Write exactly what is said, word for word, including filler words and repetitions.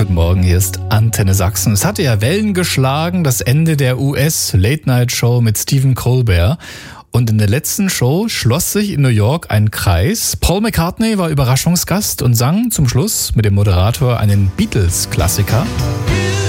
Guten Morgen, hier ist Antenne Sachsen. Es hatte ja Wellen geschlagen, das Ende der U S-Late-Night-Show mit Stephen Colbert. Und in der letzten Show schloss sich in New York ein Kreis. Paul McCartney war Überraschungsgast und sang zum Schluss mit dem Moderator einen Beatles-Klassiker.